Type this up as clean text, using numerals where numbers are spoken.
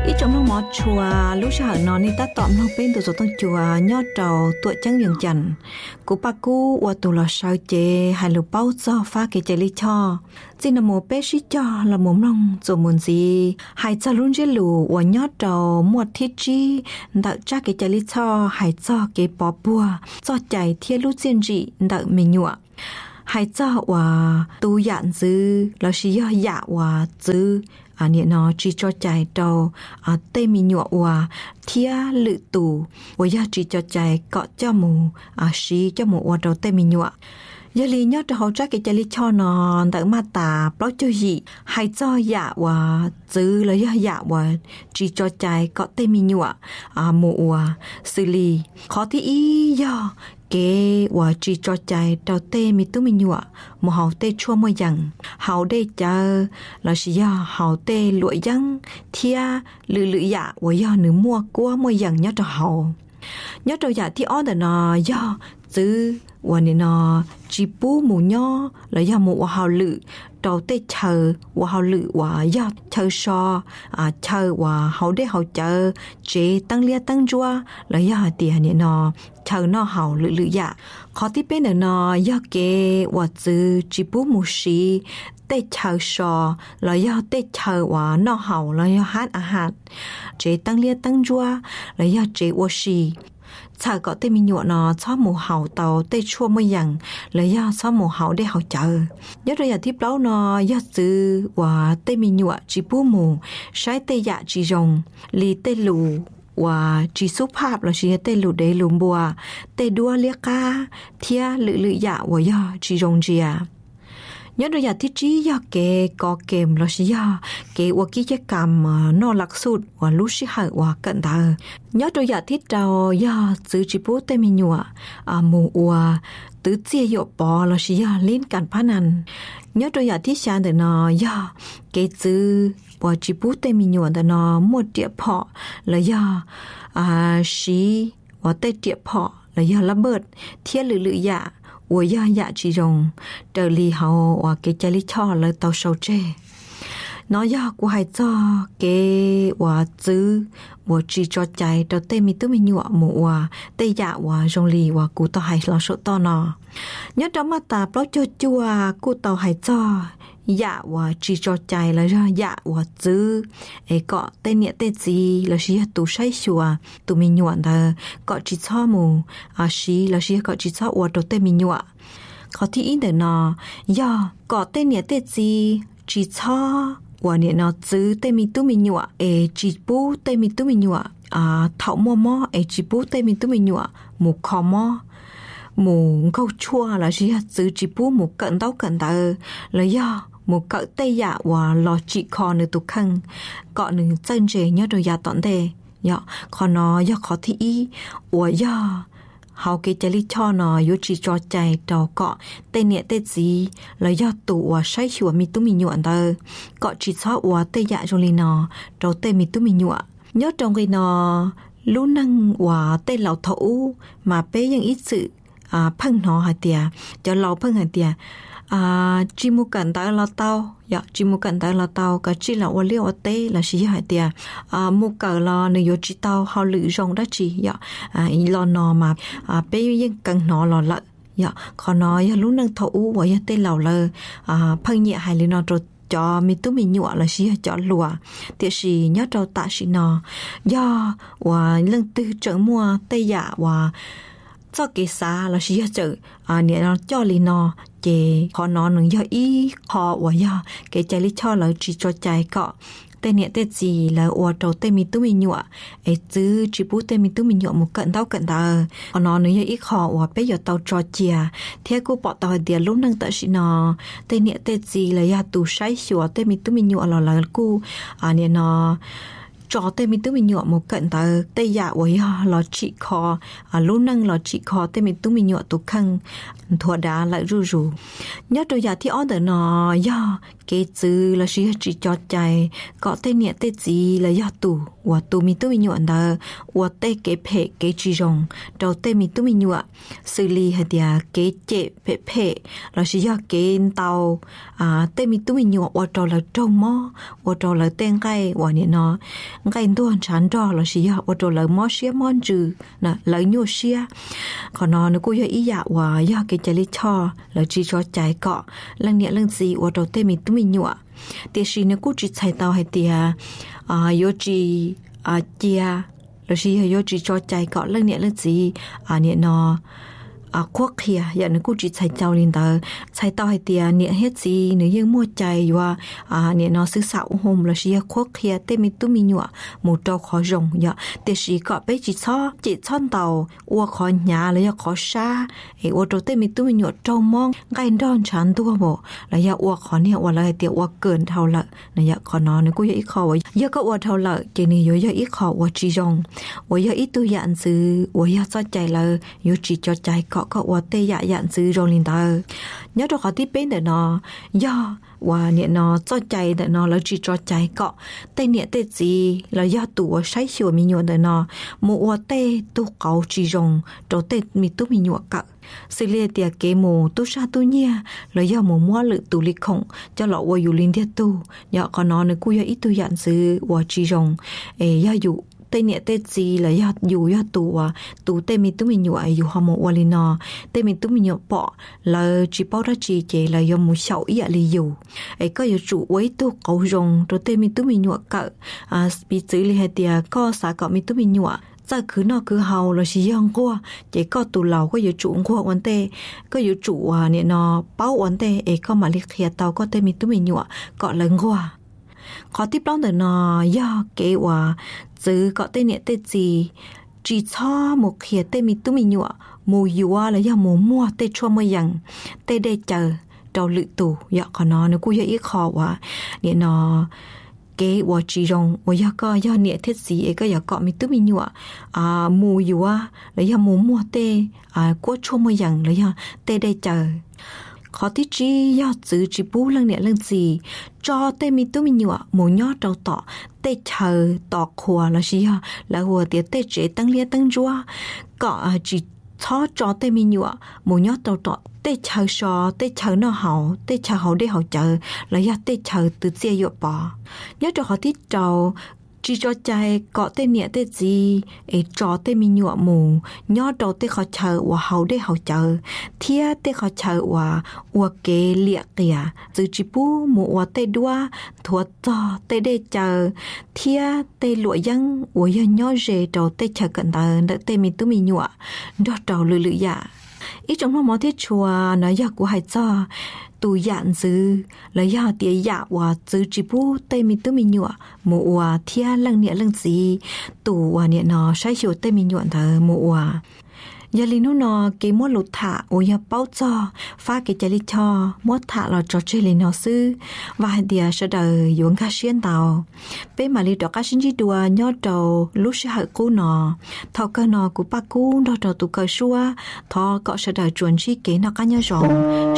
ít trong nó mọt chùa lúc sau nó đi tắt tọm nó bên từ số tông chùa nhót trầu tuổi trắng viền chành cụ bà cụ và tụ lò sao chê hay lù bao cho pha cái chè li cho chỉ là một bé xí cho là một nông rồi muốn gì hay cho luôn chế lù và nhót trầu một thiết chi đợi cha cái chè li cho hay cho cái bò bùa cho chạy thiên lũ chiên dị đợi mình nhụa hay cho và tu dạn dư là xí dạ và dư nè nó chỉ cho chạy đầu tê mi nhọ và thia lự tù và ya chỉ cho chạy cọ cho mù xí cho mù và đầu tê mi nhọ giờ li nhớ cho họ chắc cái chạy li cho nó đỡ mà tà bao cho gì hay cho dạ và dư là dạ và chỉ cho chạy cọ tê mi nhọ mù và xử lý khó thì ý do kế và chỉ cho chạy đầu tê mi tu mi nhọ một hậu tê chua môi dằng hậu đây chờ là gì do hậu tê lụa dằng thia lự lự dạ và do nữ mua qua môi dằng nhớ cho hậu nhớ cho dạ thì ở đây nó do chứ và nên nó chỉ bù mù nhó là do một hậu lự đầu tê chờ và hậu lự và do chờ so chờ và hậu đây hậu chờ chế tăng lia tăng chua là do tiền nên nó chờ nó hậu lự lự dạ khó tiếp bên nó do kế và chứ chỉ bù mù xí tê chờ so là do tê chờ và nó hậu là do hát chế tăng lia tăng chua là do chế và xí chờ có tê mi nhọ nó cho mù hậu tàu tê chua mới dần lấy do cho mù hậu để hậu chờ nhớ rồi giờ tiếp lâu nó do từ và tê mi nhọ chỉ bù mù sai tê dạ chỉ rồng lì tê lù và chỉ súp hạp là chỉ tê lù để lùm bùa tê đua liếc ca thia lự lự dạ và do chỉ rồng gì nhớ rồi giờ thiết trí do kế có kèm là gì do kế và kỹ chất cảm nó lạc sụt và lúc sĩ hại và cận thờ nhớ rồi giờ thiết trào do giữ chỉ bố tê mình nhụa mù và tứ chia dọ bò là gì do liên cản phá nằn nhớ rồi giờ thiết sáng để nó do kế giữ và chỉ bố tê mình nhụa để nó một tiệp họ là do sĩ và tê tiệp họ là do lá bớt thiết lự lự dạ ủa do dạ chỉ rồng trở lì hậu và cái chai lý cho là tàu sầu tre nó do của hai cho cái và chữ và chỉ cho chạy tàu tê mi tứ mi nhọ mù và tê dạ và rồng lì và cụ tàu hai là số to nọ nhớ đó mà ta bao cho chua cụ tàu hai cho dạ và chỉ cho chạy là ra dạ và chữ ấy có tên nhẹ tên gì là gì tụ say xùa tụ mình nhuận thờ có chỉ cho mù xí là gì có chỉ cho và tụ tên mình nhuận có thì in để nó do có tên nhẹ tên gì chỉ cho và nhẹ nó chữ tên mình tụ mình nhuận ấy chỉ bù tên mình tụ mình nhuận thảo mò ấy chỉ bù tên mình tụ mình nhuận mù khó mò mù câu chua là gì chữ chỉ bù mù cận tao là do một cỡ tây dạ và lò chỉ kho nữa tụ khăn cọ nữa chân chế nhớ rồi dạ tọn đề dạ còn nó do khó thị ý và do hậu cái trái lý cho nó yếu chỉ cho chạy đầu cọ tây nhẹ tây gì là do tụ và say chùa mi tu mi nhuận tờ cọ chỉ cho và tây dạ rồi li nó đầu tây mi tu mi nhuận nhớ trong cái nó lú năng và tây lão thấu mà béยังít sự phăng nó hả tiệt cho lão phăng hả tiệt chỉ mua cẩn tay là tao, chỉ mua cẩn tay là tao, cái chỉ là ô liu tê là gì hả tiệt, mua cẩn là nếu chỉ tao họ lựa rong đó chỉ, lo nó mà bây giờ cần nó là lợ, còn nó lúc năng thấu và tê lẩu là phăng nhẹ hay là nó rồi cho mi tu mi nhọ là gì cho lùa, tiệt gì nhớ trâu tạ gì nó, do và lần tư trận mua tê dạ và cho cái xa là gì chữ nè nó cho li nó chế họ nó nương do ý họ và do cái trái lý cho là chỉ cho trái cọ tên nè tên gì là ô trâu tên mi tu mi nhọ ấy chứ chỉ bút tên mi tu mi nhọ một cận tao họ nó nương do ý họ và bây giờ tao cho chia thế cô bỏ tao địa lúc năng tại xin nó tên nè tên gì là ya tu sai sửa tên mi tu mi nhọ là cô nè nó cho tên mình tụi mình nhọ một cận tờ tây dạ với lò trị kho lúc năng lò trị kho tên mình tụi mình nhọ tụ khăn thua đá lại rù nhớ rồi dạ thì ở đó nó do cái chữ là chỉ cho chạy có tên nhẹ tên gì là do tù mi tu mi nhọn đó tên cái phê cái chỉ rong đầu tên mi tu mi nhọn xử lý hay địa cái chế phê là chỉ do cái tàu tên mi tu mi nhọn trâu là trâu mò trâu là tên cái nè nó cái tuần chán trò là chỉ do trâu là mò xía mòn trừ nè lấy nhô xía còn nó cũng do ý dạ do cái chạy lý cho là chỉ cho chạy cọ lần nhẹ lần gì trâu tên mi tu mi nhọn thì khi nó cũng chỉ chạy tàu hay địa yo chỉ chia là chỉ yo chỉ cho chạy cọ lần nhẹ lần gì nhẹ nó quốc kia giờ nó cũng chỉ chạy tàu lên tàu hay tiền nhẹ hết gì nếu như mua chạy và nhẹ nó sử dụng hôm là chỉ quốc kia tên mình tụi mình nhọ một trâu khó rồng giờ để chỉ có bé chỉ chọn tàu qua khỏi nhà là khó xa qua trâu tên mình tụi mình nhọ trâu mong cái đòn chán tua bộ là giờ qua khỏi nhẹ qua lại tiền qua cơn thâu lợi là giờ khỏi nó cũng giờ ít khó giờ có qua thâu lợi cái này giờ ít khó qua chỉ rồng giờ ít tu dạn sự giờ cho chạy là giờ chỉ cho chạy có tê dạ dạn sự rồi liền ta nhớ cho họ tiếp bên để nó do nhẹ nó cho chạy để nó là chỉ cho chạy cọ tê nhẹ tê gì là do tụ sai sửa mình nhọ để nó mua tê tu cầu chỉ rong cho tê mi tu mình nhọ cọ xử lý tiệt kế mù tu sa tu nhia là do mua lự tu lịch khổng cho lọ qua dù liên tiệt tu nhọ còn nó nữa cũng do ít tu dạn sự chỉ rong do dụ tên nhẹ tên gì là dù tụ tên mình tụi mình nhọ dù họ một qua lên nó tên mình tụi mình nhọ bỏ là chỉ bảo ra chỉ chế là do một sầu ý là dù có dù chủ ấy tu cầu rồng rồi tên mình tụi mình nhọ cỡ bị xử lý hay tiệt có xã cọ mình tụi mình nhọ giờ cứ nó cứ hầu là chỉ dòng qua chỉ có tụ lầu có dù chủ qua vấn đề có dù chủ nè nó báo vấn đề có mà liệt hiện tàu có tên mình tụi mình nhọ cọ lần qua khó tiếp đón từ nó do kế hòa chứ có tên nhẹ tên gì chỉ cho một khía tên mình tụi mình nhọ mù dùa là do mù mua tên chua mơ dần tên đây chờ đầu lự tù do có nó cũng do ít khó quá nhẹ nó kế hòa chỉ rong và do nhẹ thiết gì ấy có do có mình tụi mình nhọ mù dùa là do mù mua tên của chua mơ dần là do tên đây chờ khó tí chi do chữ chỉ bú lần nhẹ lần gì cho tên mình tụi mình nhọ một nhót đầu tọ tê chờ tọ khua là gì là hùa tiệt tê chế tăng lia tăng rua cọ chỉ cho tên mình nhọ một nhót đầu tọ tê chờ nó hậu tê chờ hậu để hậu chờ là do tê chờ từ chia dọ bỏ nhớ cho họ tí trầu chỉ cho chạy có tên nhẹ tên gì cho tên mình nhọ mù nhớ đầu tên họ chờ và hậu để hậu chờ thia tên họ chờ và kế liệt kìa từ chỉ bù một tên đua thua to tên để chờ thia tên lụa dân và nhớ về đầu tên chờ cận tờ đợi tên mình tụi mình nhọ đó đầu lự lự dạ ít trong nó mò thiết chùa nó giờ của hai cho tù dạn dư là do tía dạ và dư chỉ bù tây mình tụi mình nhọ mù thia lăng nhẹ lăng gì tù nhẹ nó sai chiều tây mình nhọ thờ mù giờ linh nó cái mốt lụt thả giờ bao cho pha cái trái lý cho mốt thả là cho chơi linh nó sư và địa sẽ đời dùng cá xiên tàu bên mà li đó cá xiên chỉ đùa nhớ đầu lúc sẽ hở cú nó thọ cơ nó của ba cú đó đầu tụ cơ xua thọ cọ sẽ đời chuẩn chi kế nó cá nhớ rộng